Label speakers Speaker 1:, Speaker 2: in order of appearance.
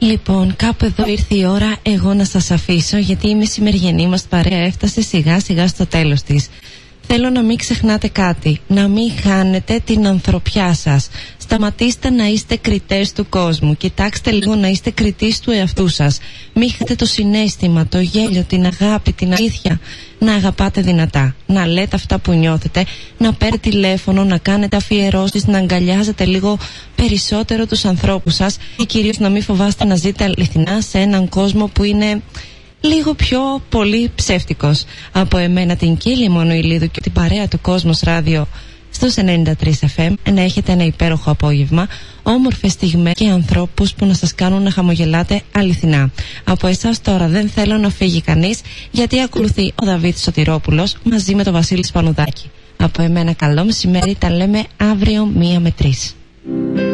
Speaker 1: Λοιπόν, κάπου εδώ ήρθε η ώρα εγώ να σας αφήσω, γιατί η μεσημεριανή μας παρέα έφτασε σιγά σιγά στο τέλος της. Θέλω να μην ξεχνάτε κάτι, να μην χάνετε την ανθρωπιά σας. Σταματήστε να είστε κριτές του κόσμου. Κοιτάξτε λίγο να είστε κριτής του εαυτού σας. Μην χάνετε το συναίσθημα, το γέλιο, την αγάπη, την αλήθεια. Να αγαπάτε δυνατά, να λέτε αυτά που νιώθετε, να παίρνετε τηλέφωνο, να κάνετε αφιερώσεις, να αγκαλιάζετε λίγο περισσότερο τους ανθρώπους σας και κυρίως να μην φοβάστε να ζείτε αληθινά σε έναν κόσμο που είναι λίγο πιο πολύ ψεύτικος. Από εμένα την Κίλη Μονοηλίδου και την παρέα του Κόσμος Ράδιο στους 93 FM, να έχετε ένα υπέροχο απόγευμα, όμορφες στιγμές και ανθρώπους που να σας κάνουν να χαμογελάτε αληθινά. Από εσάς τώρα δεν θέλω να φύγει κανείς, γιατί ακολουθεί ο Δαβίδ Σωτηρόπουλος μαζί με τον Βασίλη Σπανουδάκη. Από εμένα καλό μεσημέρι, τα λέμε αύριο 1 με 3.